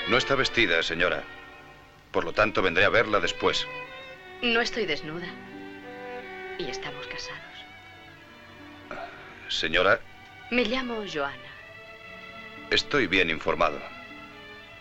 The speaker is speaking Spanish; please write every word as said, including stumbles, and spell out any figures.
No está vestida, señora. Por lo tanto, vendré a verla después. No estoy desnuda. Y estamos casados. Señora... Me llamo Joana. Estoy bien informado.